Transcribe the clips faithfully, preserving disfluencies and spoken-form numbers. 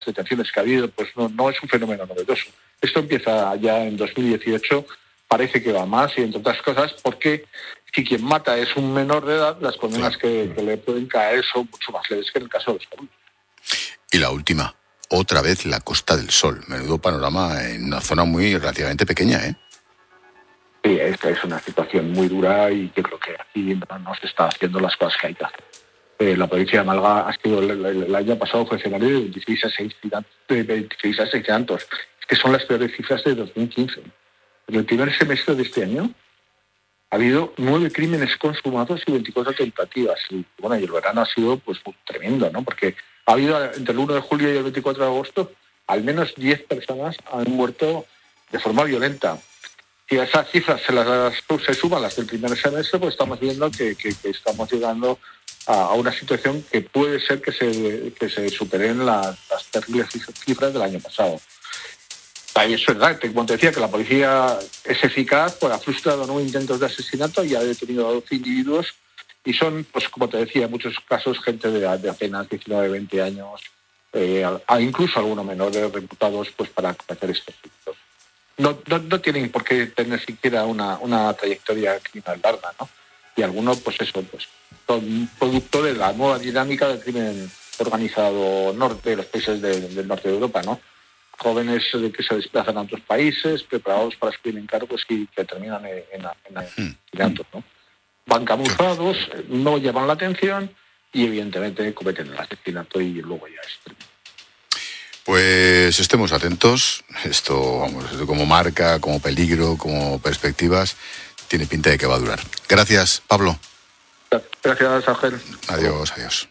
detenciones que ha habido, pues no, no es un fenómeno novedoso. Esto empieza ya en dos mil dieciocho, parece que va más, y entre otras cosas porque si quien mata es un menor de edad, las condenas que, que le pueden caer son mucho más leves que en el caso de los adultos. Y la última, otra vez la Costa del Sol. Menudo panorama en una zona muy relativamente pequeña, ¿eh? Sí, esta es una situación muy dura y yo creo que aquí no se está haciendo las cosas que hay que hacer. Eh, la provincia de Málaga ha sido el, el, el año pasado fue escenario de veintiséis asesinatos, que son las peores cifras de dos mil quince. En el primer semestre de este año ha habido nueve crímenes consumados y veinticuatro tentativas. Y bueno, y el verano ha sido pues muy tremendo, ¿no? Porque ha habido entre el uno de julio y el veinticuatro de agosto al menos diez personas han muerto de forma violenta. Si a esas cifras se las se suman las del primer semestre, pues estamos viendo que, que, que estamos llegando a, a una situación que puede ser que se que se superen las, las terribles cifras del año pasado. Ahí es verdad, como te decía, que la policía es eficaz, pues ha frustrado nueve intentos de asesinato y ha detenido a doce individuos y son, pues como te decía, en muchos casos gente de, de apenas diecinueve, veinte años, eh, a, incluso algunos menores reputados pues para cometer estos delitos. No, no, no tienen por qué tener siquiera una, una trayectoria criminal larga, ¿no? Y algunos, pues eso, pues son producto de la nueva dinámica del crimen organizado norte de los países de, del norte de Europa, ¿no? Jóvenes que se desplazan a otros países, preparados para suplir cargos y que terminan en, en, en asesinatos, ¿no? Van camuflados, no llaman la atención y evidentemente cometen el asesinato y luego ya es terminado. Pues estemos atentos. Esto, vamos, como marca, como peligro, como perspectivas, tiene pinta de que va a durar. Gracias, Pablo. Gracias, Ángel. Adiós, adiós.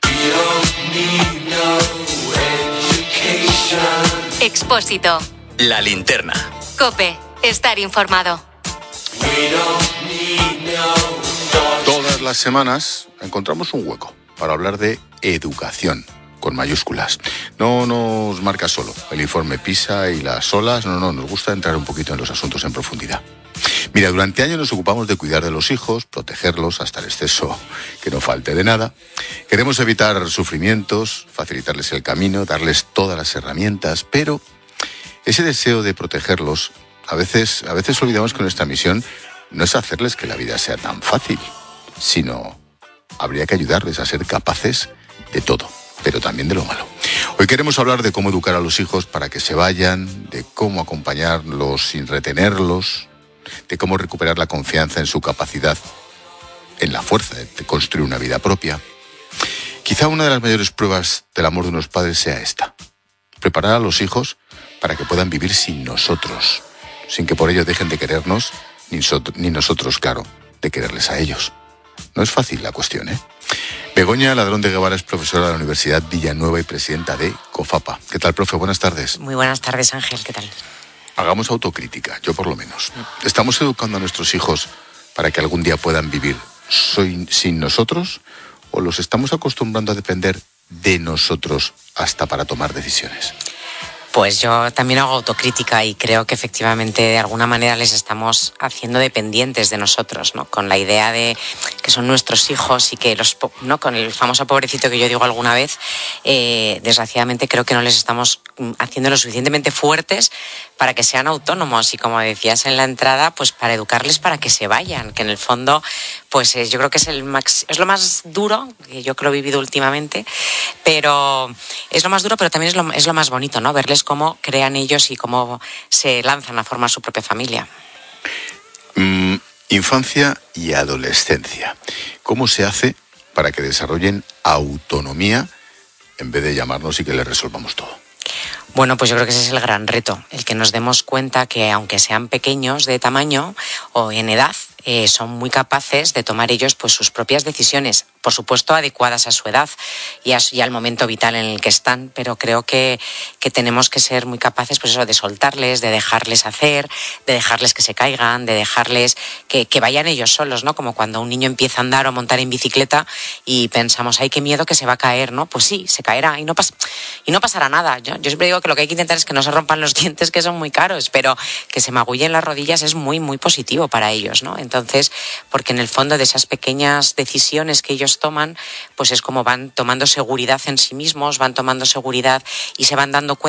Expósito. La linterna. COPE. Estar informado. Todas las semanas encontramos un hueco para hablar de educación, con mayúsculas. No nos marca solo el informe PISA y las olas, no, no, nos gusta entrar un poquito en los asuntos en profundidad. Mira, durante años nos ocupamos de cuidar de los hijos, protegerlos hasta el exceso que no falte de nada. Queremos evitar sufrimientos, facilitarles el camino, darles todas las herramientas, pero ese deseo de protegerlos, a veces, a veces olvidamos que nuestra misión no es hacerles que la vida sea tan fácil, sino habría que ayudarles a ser capaces de todo, pero también de lo malo. Hoy queremos hablar de cómo educar a los hijos para que se vayan, de cómo acompañarlos sin retenerlos, de cómo recuperar la confianza en su capacidad, en la fuerza de construir una vida propia. Quizá una de las mayores pruebas del amor de unos padres sea esta: preparar a los hijos para que puedan vivir sin nosotros, sin que por ello dejen de querernos, ni, so- ni nosotros, claro, de quererles a ellos. No es fácil la cuestión, ¿eh? Begoña Ladrón de Guevara es profesora de la Universidad Villanueva y presidenta de COFAPA. ¿Qué tal, profe? Buenas tardes. Muy buenas tardes, Ángel. ¿Qué tal? Hagamos autocrítica, yo por lo menos. ¿Estamos educando a nuestros hijos para que algún día puedan vivir soy, sin nosotros? ¿O los estamos acostumbrando a depender de nosotros hasta para tomar decisiones? Pues yo también hago autocrítica y creo que efectivamente de alguna manera les estamos haciendo dependientes de nosotros, ¿no? Con la idea de que son nuestros hijos y que los, ¿no? Con el famoso pobrecito que yo digo alguna vez, eh, desgraciadamente creo que no les estamos haciendo lo suficientemente fuertes para que sean autónomos y, como decías en la entrada, pues para educarles para que se vayan, que en el fondo pues eh, yo creo que es el max, es lo más duro, que yo que lo he vivido últimamente, pero es lo más duro, pero también es lo, es lo más bonito, ¿no? Verles cómo crean ellos y cómo se lanzan a formar su propia familia. Mm, infancia y adolescencia. ¿Cómo se hace para que desarrollen autonomía en vez de llamarnos y que les resolvamos todo? Bueno, pues yo creo que ese es el gran reto, el que nos demos cuenta que aunque sean pequeños de tamaño o en edad, eh, son muy capaces de tomar ellos pues sus propias decisiones, por supuesto adecuadas a su edad y, a, y al momento vital en el que están, pero creo que, que tenemos que ser muy capaces pues eso, de soltarles, de dejarles hacer, de dejarles que se caigan, de dejarles que, que vayan ellos solos, ¿no? Como cuando un niño empieza a andar o montar en bicicleta y pensamos, ay, qué miedo que se va a caer, ¿no? Pues sí, se caerá y no, pas- y no pasará nada. Yo, yo siempre digo que lo que hay que intentar es que no se rompan los dientes, que son muy caros, pero que se magullen las rodillas es muy, muy positivo para ellos, ¿no? Entonces, porque en el fondo de esas pequeñas decisiones que ellos toman, pues es como van tomando seguridad en sí mismos, van tomando seguridad y se van dando cuenta